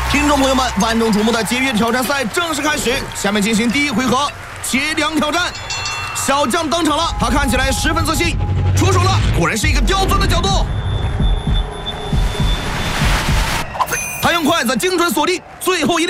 听众朋友们，万众瞩目的节约挑战赛正式开始，下面进行第一回合接粮挑战。小将登场了，他看起来十分自信，出手了，果然是一个刁钻的角度。他用筷子精准锁定最后一